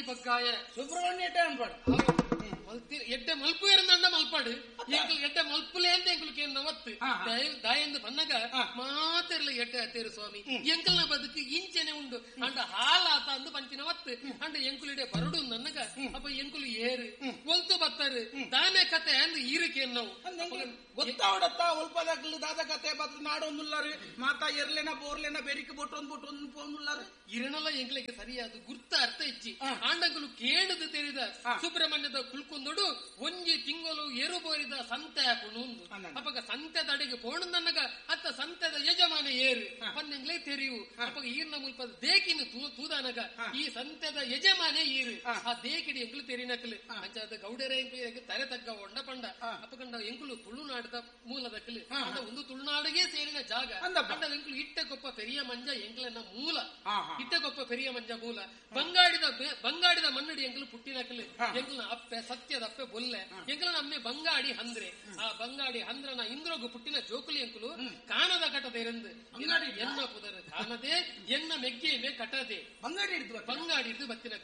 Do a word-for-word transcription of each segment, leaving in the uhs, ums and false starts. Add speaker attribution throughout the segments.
Speaker 1: ಬಗ್ಗಾಯ
Speaker 2: ಸುಬ್ರಹ್ಮಣ್ಯ ಅನ್ಪಾಡು
Speaker 1: ಎಡ್ಡೆ ಮಲ್ಪು ಇರಂದ ಮಲ್ಪಾಡು ಎಂಕಲ್ ಎಡ್ಡೆ ಮಲ್ಪುಲೆ ಅಂತ ಎಂಕಲ್ಗೆ ನವತ್ತು ದಾಯಂದು ಬನ್ನಗ ಮಾತಿರ್ಲ ಎಡ್ಡೆ ಅತ್ತೇರು ಸ್ವಾಮಿ ಎಂಕಲ್ನ ಬದುಕು ಇಂಚೆನೆ ಉಂಡು ಅಂಡ ಹಾಲಾತ ಅಂದು ಪಂಚಿನ ಒತ್ತು ಅಂಡ ಎಂಕುಲಿಡೆ ಬರಡು ನನ್ನಗ ಅಪ್ಪ ಎಂಕುಲು ಏರು ಒಲ್ತು ಬತ್ತರು ದಾನೆ ಕತೆ ಅಂದು ಈರಿಕೆ ನಾವು
Speaker 2: ಗೊತ್ತಾವಡತ್ತ ಒಲ್ಪದಾಗ್ಲು ದಾದ ಕತೆ ಬತ್ತ ನಾಡೊಂದುಲ್ಲಾರು ಮಾತಾ ಎರ್ಲೆನ ಬೋರ್ಲೆನ ಬೆರಿಕೆ ಬೊಟ್ಟೊಂದು ಬೊಟ್ಟೊಂದು ಪೋಂದುಲ್ಲಾರು
Speaker 1: ಇರಣಲ್ಲ ಎಂಕ್ಲೆಗೆ ಸರಿಯಾದ ಗುರ್ತ ಅರ್ಥ ಇಚ್ಚಿ ಆಂಡಗಳು ಕೇಳದು ತೆರಿದ ಸುಬ್ರಹ್ಮಣ್ಯದ ಕುಲ್ಕೊಂದೊಡು ಒಂಜಿ ತಿಂಗಳು ಏರು ಬೋರಿದ ಸಂತೆ ಹಾಕೊಂಡು ಅಪ್ಪಗ ಸಂತೆದ ಅಡಿಗೆ ಪೋಣ ನನ್ನಗ ಅತ್ತ ಸಂತೆದ ಯಜಮಾನ ಏರು ಪನ್ನೆಂಗ್ಲೇ ತೆರಿವು ಅಪ್ಪಗ ಈರ್ನ ಮುಲ್ಪದ ದೇಕಿನ ತೂದಾನಗ ಈ ಸಂತೆದ ಯಜಮಾನೇ ಈರು ಆ ದೇಕಿಡಿ ಎಂಕ್ಲು ತೆರಿನಕಲು ಅಂಚಾದ ಗೌಡರ ಎಂಕ್ಲಿಗೆ ತರೆ ತಗ್ಗ ಒಂಡ ಪಂಡ ಅಪ್ಪಗಂಡ ಎಂಕುಲು ತುಳುನಾಡದ ಮೂಲದಕ್ಕಲು ಅಂದ ಒಂದು ತುಳುನಾಡಿಗೆ ಸೇರಿನ ಜಾಗ ಅಂಡ ಎಂಕುಲು ಇಟ್ಟಕೊಪ್ಪ ಪೆರಿಯ ಮಂಜ ಎಂಕ್ಲನ ಮೂಲ ಇಟ್ಟಕೊಪ್ಪ ಪೆರಿಯ ಮಂಜ ಮೂಲ ಬಂಗಾಡಿದ ಬಂಗಾಡಿದ ಮಣ್ಣಡಿ ಎಂಕಲು ಪುಟ್ಟಿನಕಲು ಎಂಕ್ಲನ ಅಪ್ಪೆ ಸತ್ಯದ ಅಪ್ಪೆ ಬೊಲ್ಲೆ ಎಂಕಲನ ಅಮ್ಮೆ ಬಂಗಾಡಿ ಹಂದ್ರೆ ಆ ಬಂಗಾಡಿ ಹಂದ್ರನ ಇಂದ್ರೋಗು ಪುಟ್ಟಿನ ಜೋಕುಲಿ ಎಂಕುಲು ಕಾಣದ ಕಟದೆ ಇರಂದು ಎನ್ನ ಪುದರ ಕಾಣದೆ ಎನ್ನ ಮೆಗ್ಗೆ ಮೇ ಕಟದೆ
Speaker 2: ಬಂಗಾಡಿ ಹಿಡಿದು
Speaker 1: ಬಂಗಾಡಿ ಹಿಡಿದು ಬತ್ತಿನ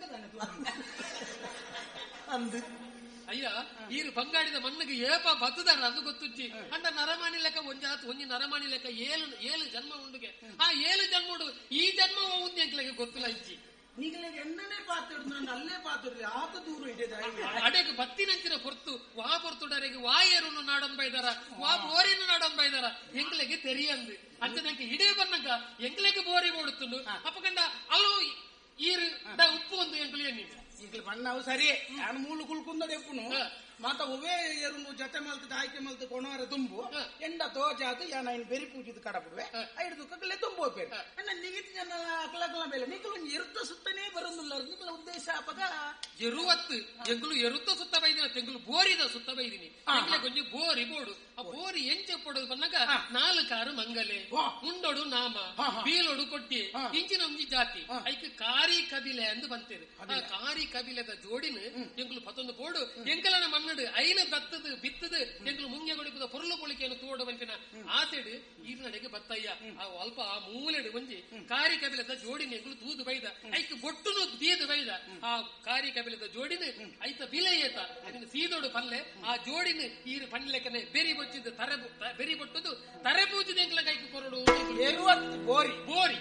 Speaker 1: ಅಯ್ಯ ಈರು ಬಂಗಾಡಿದ ಮಣ್ಣಿಗೆ ಏಪ ಬತ್ತದಾರ ಅದು ಗೊತ್ತುಚ್ಚಿ ಅಂಡ ನರಮಾಣಿ ಲೆಕ್ಕ ಒಂಜಾತ್ ಒಂಜಿ ನರಮಾಣಿ ಲೆಕ್ಕ ಏಳು ಏಳು ಜನ್ಮ ಉಂಡುಗೆ ಆ ಏಳು ಜನ್ಮ ಉಂಡು ಈ ಜನ್ಮ ಒಂದು ಎಂಕ್ಲೆಗೆ ಗೊತ್ತಿಲ್ಲ ಇಜ್ಜಿ
Speaker 2: ನೀಗಳಿಗೆ ಎಣ್ಣನೆ ಪಾತ್ರೆ ಅಲ್ಲೇ ಪಾತ್ರೆ ಆತ ದೂರ ಇದೆ
Speaker 1: ಅಡೆಗೆ ಬತ್ತಿನಂಚಿನ ಹೊರ್ತು ವಾ ಪೊರ್ತುಡರೆಗೆ ವಾ ಏರುನ್ನು ನಾಡನ್ ಬೈದಾರ ವಾ ಬೋರಿನ ನಾಡನ್ ಬೈದಾರ ಎಂಕ್ಲೆಗೆ ತೆರಿಯಂದು ಅಂಚನಕ್ಕೆ ಇಡೇ ಬನ್ನಕ ಎಂಕ್ಲೆಗೆ ಬೋರಿ ಓಡುತ್ತುಂಡು ಅಪ್ಪಕಂಡ ಅಲ್ಲೂ ಈರು ಉಪ್ಪು ಒಂದು ಎಂಕ್ಲಿಯ ನೀನು
Speaker 2: ಇಂಕ್ಲು ಬಣ್ಣವು ಸರಿ ನಾನು ಮೂಲು ಕುಲ್ಕುಂದಡೆ ಎಪ್ಪುನು ಮಾತ ಒವೇ ಎರುನು ಜತೆ ಮಲ್ತದ ಆಯ್ಕೆ ಮಲ್ತ ಕೊಣವರ ತುಂಬು ಎಂಡ ತೋಜಾದು ಯಾನ ಇನ್ ಬೆರಿ ಪೂಜಿದ ಕಡಪುಡುವೆ ಐದು ಕಕ್ಕಲೆ ತುಂಬು ಹೋಗ್ಬೇಕು ಅಣ್ಣ ನಿಗಿತ ಜನ ಅಕಲಕಲ ಮೇಲೆ ನಿಕ್ಕಲು ಎರುತ್ತ ಸುತ್ತನೇ ಬರಂದಿಲ್ಲ ನಿಕ್ಕಲ ಉದ್ದೇಶ ಅಪಗ
Speaker 1: ಎರುವತ್ತು ಎಂಕುಲು ಎರುತ್ತ ಸುತ್ತ ಬೈದಿನ ತೆಂಗುಲು ಬೋರಿದ ಸುತ್ತ ಬೈದಿನಿ ಕೊಂಚ ಬೋರಿ ಬೋಡು ಆ ಬೋರಿ ಎಂಚೆ ಪಡೋದು ಬನ್ನಗ ನಾಲ್ಕಾರು ಮಂಗಲೆ ಮುಂಡೋಡು ನಾಮ ಬೀಲೋಡು ಕೊಟ್ಟಿ ಇಂಚಿನ ಒಂಜಿ ಜಾತಿ ಐಕ್ ಕಾರಿ ಕಬಿಲೆ ಎಂದು ಬಂತೇವೆ ಆ ಕಾರಿ ಕಬಿಲೆದ ಜೋಡಿನ ಎಂಕುಲು ಪತ್ತೊಂದು ಬೋಡು ಎಂಕಲನ ಮಣ್ಣ ಐನ ದತ್ತದು ಬಿತ್ತದು ಎಂಕಲು ಮುಂಗೆ ಕೊಡಿಪದ ಪೊರ್ಲು ಪೊಳಿಕೆಯನ್ನು ತೋಡ ಬಂಟಿನ ಆಸೆಡು ಈರ್ನಡೆಗೆ ಬತ್ತಯ್ಯ ಆ ಅಲ್ಪ ಆ ಮೂಲೆಡು ಒಂಜಿ ಕಾರಿ ಕಬಿಲದ ಜೋಡಿನ ಎಂಕಲು ತೂದು ಬೈದ ಐಕ್ ಬೊಟ್ಟುನು ದೀದು ಬೈದ ಆ ಕಾರಿ ಕಬಿಲದ ಜೋಡಿನ ಐತ ಬಿಲೆ ಏತ ಸೀದೋಡು ಪಲ್ಲೆ ಆ ಜೋಡಿನ ಈರು ಪಣ್ಲೆಕ್ಕನೆ ಬೆರಿ ಬೊಚ್ಚಿದ್ದು ತರೆ ಬೆರಿ ಬೊಟ್ಟದು ತರೆ ಪೂಜಿದ ಎಂಕಲ ಕೈಕು ಕೊರಡು
Speaker 2: ಬೋರಿ
Speaker 1: ಬೋರಿ